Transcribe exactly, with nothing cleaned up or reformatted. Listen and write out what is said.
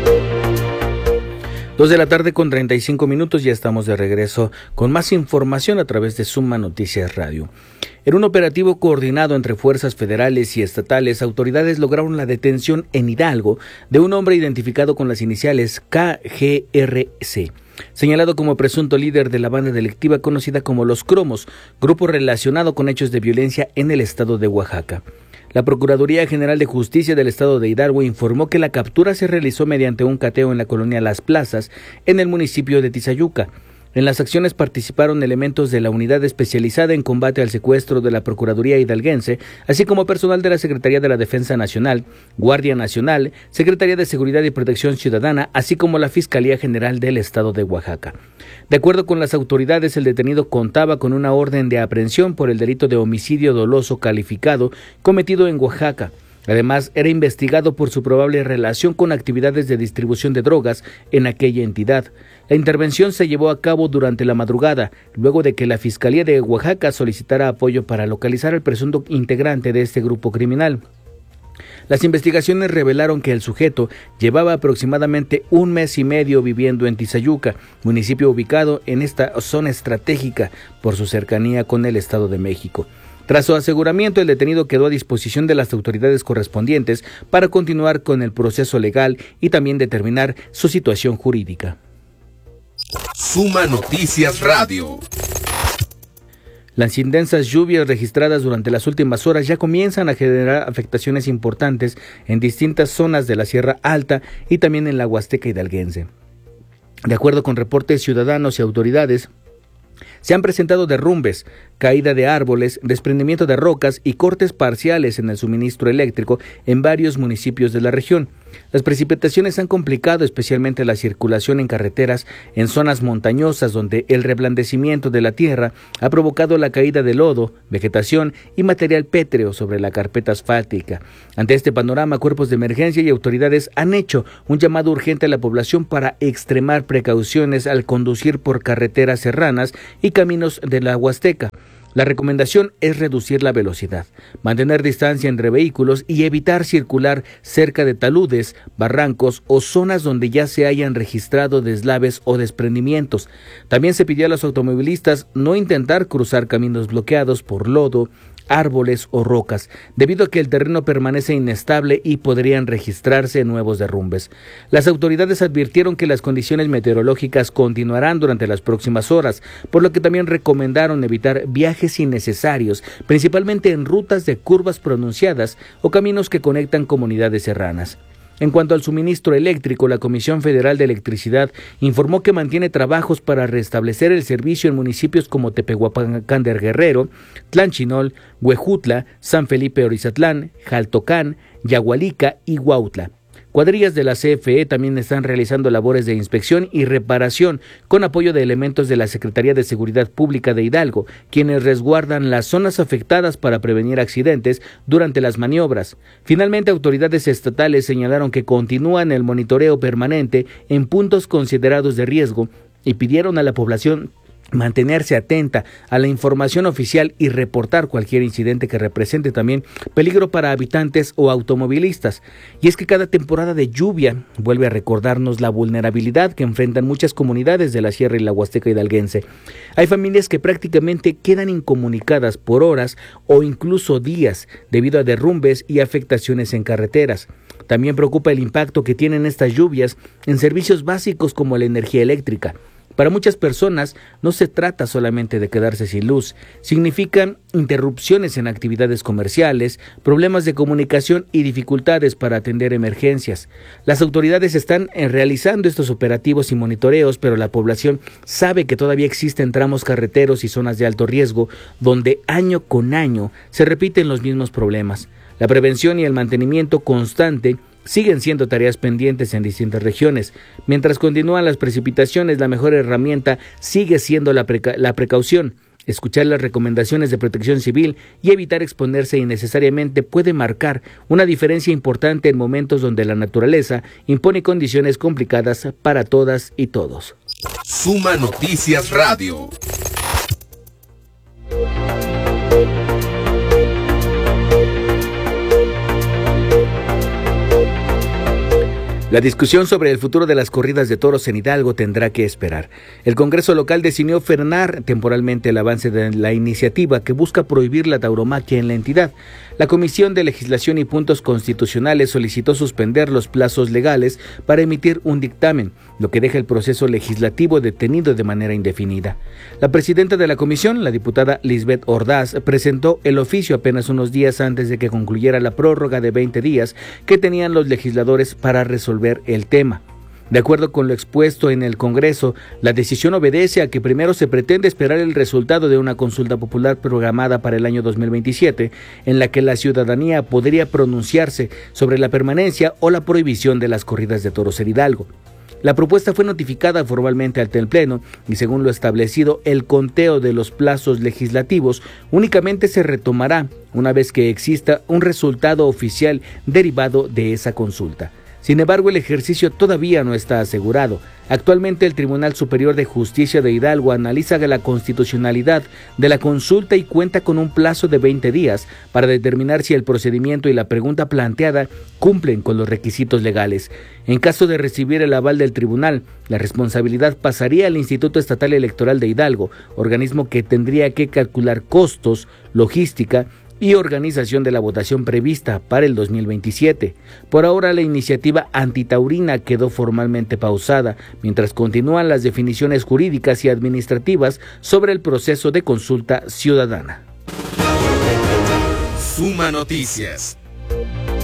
Dos de la tarde con treinta y cinco minutos, ya estamos de regreso con más información a través de Suma Noticias Radio. En un operativo coordinado entre fuerzas federales y estatales, autoridades lograron la detención en Hidalgo de un hombre identificado con las iniciales K G R C, señalado como presunto líder de la banda delictiva conocida como Los Cromos, grupo relacionado con hechos de violencia en el estado de Oaxaca. La Procuraduría General de Justicia del Estado de Hidalgo informó que la captura se realizó mediante un cateo en la colonia Las Plazas, en el municipio de Tizayuca. En las acciones participaron elementos de la unidad especializada en combate al secuestro de la Procuraduría Hidalguense, así como personal de la Secretaría de la Defensa Nacional, Guardia Nacional, Secretaría de Seguridad y Protección Ciudadana, así como la Fiscalía General del Estado de Oaxaca. De acuerdo con las autoridades, el detenido contaba con una orden de aprehensión por el delito de homicidio doloso calificado cometido en Oaxaca. Además, era investigado por su probable relación con actividades de distribución de drogas en aquella entidad. La intervención se llevó a cabo durante la madrugada, luego de que la Fiscalía de Oaxaca solicitara apoyo para localizar al presunto integrante de este grupo criminal. Las investigaciones revelaron que el sujeto llevaba aproximadamente un mes y medio viviendo en Tizayuca, municipio ubicado en esta zona estratégica por su cercanía con el Estado de México. Tras su aseguramiento, el detenido quedó a disposición de las autoridades correspondientes para continuar con el proceso legal y también determinar su situación jurídica. Suma Noticias Radio. Las intensas lluvias registradas durante las últimas horas ya comienzan a generar afectaciones importantes en distintas zonas de la Sierra Alta y también en la Huasteca hidalguense. De acuerdo con reportes ciudadanos y autoridades, se han presentado derrumbes, caída de árboles, desprendimiento de rocas y cortes parciales en el suministro eléctrico en varios municipios de la región. Las precipitaciones han complicado especialmente la circulación en carreteras en zonas montañosas donde el reblandecimiento de la tierra ha provocado la caída de lodo, vegetación y material pétreo sobre la carpeta asfáltica. Ante este panorama, cuerpos de emergencia y autoridades han hecho un llamado urgente a la población para extremar precauciones al conducir por carreteras serranas y caminos de la Huasteca. La recomendación es reducir la velocidad, mantener distancia entre vehículos y evitar circular cerca de taludes, barrancos o zonas donde ya se hayan registrado deslaves o desprendimientos. También se pidió a los automovilistas no intentar cruzar caminos bloqueados por lodo, árboles o rocas, debido a que el terreno permanece inestable y podrían registrarse nuevos derrumbes. Las autoridades advirtieron que las condiciones meteorológicas continuarán durante las próximas horas, por lo que también recomendaron evitar viajes innecesarios, principalmente en rutas de curvas pronunciadas o caminos que conectan comunidades serranas. En cuanto al suministro eléctrico, la Comisión Federal de Electricidad informó que mantiene trabajos para restablecer el servicio en municipios como Tepehuacán de Guerrero, Tlanchinol, Huejutla, San Felipe Orizatlán, Jaltocán, Yagualica y Huautla. Cuadrillas de la C F E también están realizando labores de inspección y reparación con apoyo de elementos de la Secretaría de Seguridad Pública de Hidalgo, quienes resguardan las zonas afectadas para prevenir accidentes durante las maniobras. Finalmente, autoridades estatales señalaron que continúan el monitoreo permanente en puntos considerados de riesgo y pidieron a la población mantenerse atenta a la información oficial y reportar cualquier incidente que represente también peligro para habitantes o automovilistas. Y es que cada temporada de lluvia vuelve a recordarnos la vulnerabilidad que enfrentan muchas comunidades de la Sierra y la Huasteca hidalguense. Hay familias que prácticamente quedan incomunicadas por horas o incluso días debido a derrumbes y afectaciones en carreteras. También preocupa el impacto que tienen estas lluvias en servicios básicos como la energía eléctrica. Para muchas personas no se trata solamente de quedarse sin luz, significan interrupciones en actividades comerciales, problemas de comunicación y dificultades para atender emergencias. Las autoridades están realizando estos operativos y monitoreos, pero la población sabe que todavía existen tramos carreteros y zonas de alto riesgo donde año con año se repiten los mismos problemas. La prevención y el mantenimiento constante siguen siendo tareas pendientes en distintas regiones. Mientras continúan las precipitaciones, la mejor herramienta sigue siendo la, preca- la precaución. Escuchar las recomendaciones de Protección Civil y evitar exponerse innecesariamente puede marcar una diferencia importante en momentos donde la naturaleza impone condiciones complicadas para todas y todos. Suma Noticias Radio. La discusión sobre el futuro de las corridas de toros en Hidalgo tendrá que esperar. El Congreso local decidió frenar temporalmente el avance de la iniciativa que busca prohibir la tauromaquia en la entidad. La Comisión de Legislación y Puntos Constitucionales solicitó suspender los plazos legales para emitir un dictamen, lo que deja el proceso legislativo detenido de manera indefinida. La presidenta de la comisión, la diputada Lisbeth Ordaz, presentó el oficio apenas unos días antes de que concluyera la prórroga de veinte días que tenían los legisladores para resolver el tema. De acuerdo con lo expuesto en el Congreso, la decisión obedece a que primero se pretende esperar el resultado de una consulta popular programada para el año dos mil veintisiete, en la que la ciudadanía podría pronunciarse sobre la permanencia o la prohibición de las corridas de toros en Hidalgo. La propuesta fue notificada formalmente ante el Pleno y, según lo establecido, el conteo de los plazos legislativos únicamente se retomará una vez que exista un resultado oficial derivado de esa consulta. Sin embargo, el ejercicio todavía no está asegurado. Actualmente, el Tribunal Superior de Justicia de Hidalgo analiza la constitucionalidad de la consulta y cuenta con un plazo de veinte días para determinar si el procedimiento y la pregunta planteada cumplen con los requisitos legales. En caso de recibir el aval del tribunal, la responsabilidad pasaría al Instituto Estatal Electoral de Hidalgo, organismo que tendría que calcular costos, logística y organización de la votación prevista para el dos mil veintisiete. Por ahora, la iniciativa antitaurina quedó formalmente pausada, mientras continúan las definiciones jurídicas y administrativas sobre el proceso de consulta ciudadana. Suma Noticias.